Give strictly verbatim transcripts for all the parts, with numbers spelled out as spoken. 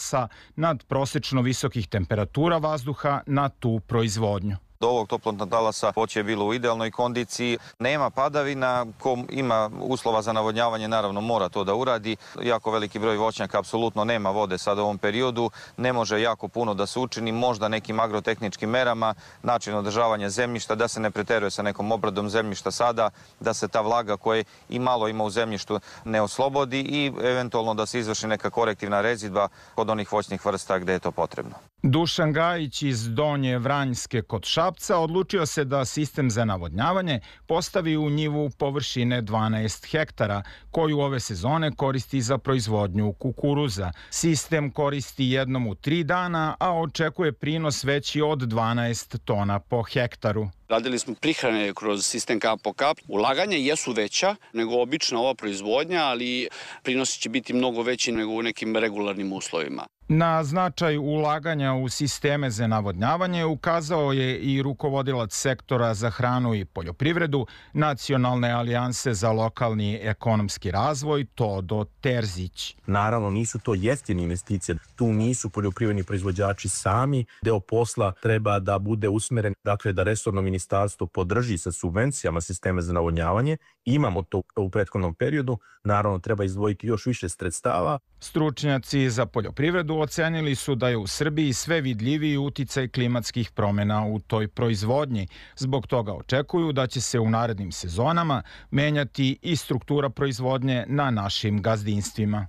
talasa nadprosečno visokih temperatura vazduha na tu proizvodnju. Do ovog toplotnog talasa voće je bilo u idealnoj kondiciji. Nema padavina, ko ima uslova za navodnjavanje naravno mora to da uradi. Jako veliki broj voćnjaka apsolutno nema vode sad u ovom periodu. Ne može jako puno da se učini, možda nekim agrotehničkim merama, način održavanja zemljišta, da se ne preteruje sa nekom obradom zemljišta sada, da se ta vlaga koja i malo ima u zemljištu ne oslobodi i eventualno da se izvrši neka korektivna rezidba kod onih voćnih vrsta gde je to potrebno. Dušan Gajić iz Donje Vranjske kod Šapca odlučio se da sistem za navodnjavanje postavi u njivu površine dvanaest hektara, koju ove sezone koristi za proizvodnju kukuruza. Sistem koristi jednom u tri dana, a očekuje prinos veći od dvanaest tona po hektaru. Radili smo prihrane kroz sistem kap po kap. Ulaganja jesu veća nego obična ova proizvodnja, ali prinosi će biti mnogo veći nego u nekim regularnim uslovima. Na značaj ulaganja u sisteme za navodnjavanje ukazao je i rukovodilac sektora za hranu i poljoprivredu Nacionalne alijanse za lokalni ekonomski razvoj Todo Terzić. Naravno, nisu to jeftine investicije. Tu nisu poljoprivredni proizvođači sami. Deo posla treba da bude usmeren, dakle da resorno ministarstvo podrži sa subvencijama sisteme za navodnjavanje. Imamo to u prethodnom periodu. Naravno, treba izdvojiti još više sredstava. Stručnjaci za poljoprivredu ocenili su da je u Srbiji sve vidljiviji uticaj klimatskih promjena u toj proizvodnji. Zbog toga očekuju da će se u narednim sezonama menjati i struktura proizvodnje na našim gazdinstvima.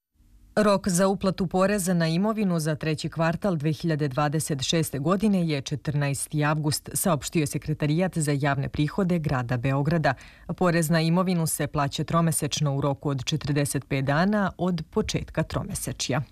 Rok za uplatu poreza na imovinu za treći kvartal dve hiljade dvadeset šeste. godine je četrnaesti avgust, saopštio Sekretarijat za javne prihode grada Beograda. Porez na imovinu se plaća tromesečno u roku od četrdeset pet dana od početka tromesečja.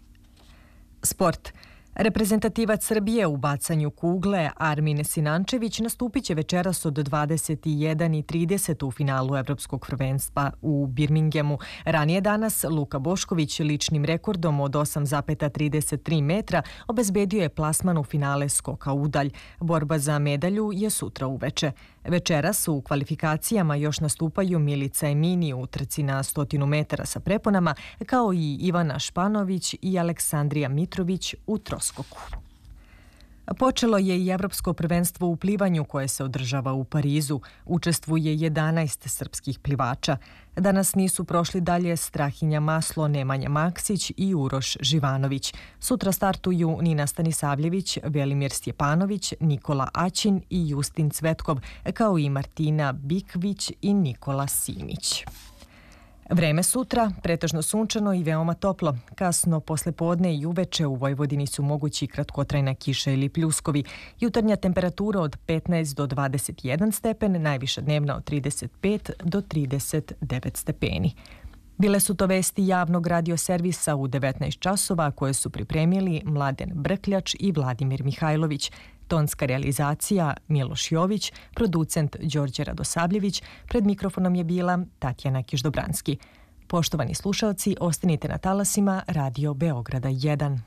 Sport. Reprezentativac Srbije u bacanju kugle Armin Sinančević nastupit će večeras od dvadeset jedan i trideset u finalu Evropskog prvenstva u Birmingemu. Ranije danas Luka Bošković ličnim rekordom od osam zarez trideset tri metra obezbedio je plasman u finale skoka udalj. Borba za medalju je sutra uveče. Večeras u kvalifikacijama još nastupaju Milica Emini u trci na stotinu metara sa preponama, kao i Ivana Španović i Aleksandrija Mitrović u troskoku. Počelo je i Evropsko prvenstvo u plivanju koje se održava u Parizu. Učestvuje jedanaest srpskih plivača. Danas nisu prošli dalje Strahinja Maslo, Nemanja Maksić i Uroš Živanović. Sutra startuju Nina Stanisavljević, Velimir Stjepanović, Nikola Aćin i Justin Cvetkov, kao i Martina Bikvić i Nikola Simić. Vreme sutra, pretežno sunčano i veoma toplo. Kasno poslepodne i uveče u Vojvodini su mogući kratkotrajna kiša ili pljuskovi. Jutarnja temperatura od petnaest do dvadeset jedan stepen, najviša dnevna od trideset pet do trideset devet stepeni. Bile su to vesti javnog radioservisa u devetnaest časova koje su pripremili Mladen Brkljač i Vladimir Mihajlović. Tonska realizacija Miloš Jović, producent Đorđe Radosavljević, pred mikrofonom je bila Tatjana Kiždobranski. Poštovani slušalci, ostanite na talasima Radio Beograda jedan.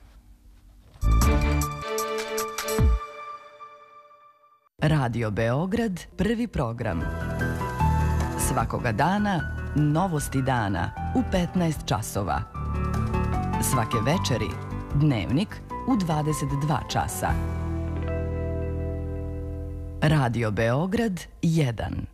Radio Beograd, prvi program. Svakoga dana, novosti dana u petnaest časova. Svake večeri, dnevnik u dvadeset dva časa. Radio Beograd jedan.